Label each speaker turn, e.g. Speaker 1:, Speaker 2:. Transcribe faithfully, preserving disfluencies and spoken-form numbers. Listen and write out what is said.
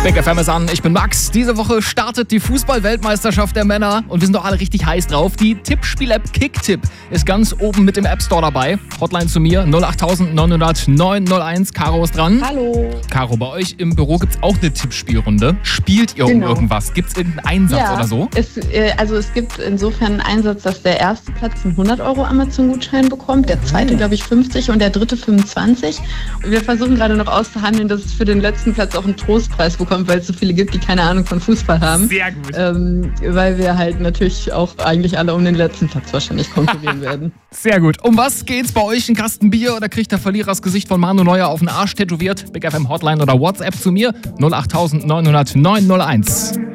Speaker 1: Big F M ist an, ich bin Max. Diese Woche startet die Fußball-Weltmeisterschaft der Männer und wir sind doch alle richtig heiß drauf. Die Tippspiel-App Kicktipp ist ganz oben mit dem App Store dabei. Hotline zu mir null acht neun null null neun null eins. Caro ist dran.
Speaker 2: Hallo.
Speaker 1: Caro, bei euch im Büro gibt es auch eine Tippspielrunde. Spielt ihr
Speaker 2: Genau.
Speaker 1: um irgendwas? Gibt es irgendeinen Einsatz
Speaker 2: ja,
Speaker 1: oder so?
Speaker 2: Es, äh, also es gibt insofern einen Einsatz, dass der erste Platz einen hundert Euro Amazon-Gutschein bekommt, der zweite, glaube ich, fünfzig und der dritte fünfundzwanzig. Wir versuchen gerade noch auszuhandeln, dass es für den letzten Platz auch einen Trostpreis bekommt, weil es so viele gibt, die keine Ahnung von Fußball haben.
Speaker 1: Sehr gut.
Speaker 2: Ähm, weil wir halt natürlich auch eigentlich alle um den letzten Platz wahrscheinlich konkurrieren werden.
Speaker 1: Sehr gut. Um was geht's bei euch? Ein Kasten Bier oder kriegt der Verlierer das Gesicht von Manu Neuer auf den Arsch tätowiert? Big F M Hotline oder WhatsApp zu mir null acht neun null null neun null eins.